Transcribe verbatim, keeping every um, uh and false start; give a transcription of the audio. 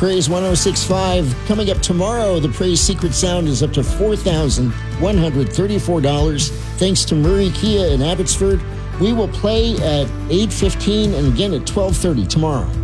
Praise one oh six point five. Coming up tomorrow, the Praise Secret Sound is up to four thousand one hundred thirty-four dollars. Thanks to Murray Kia in Abbotsford. We will play at eight fifteen and again at twelve thirty tomorrow.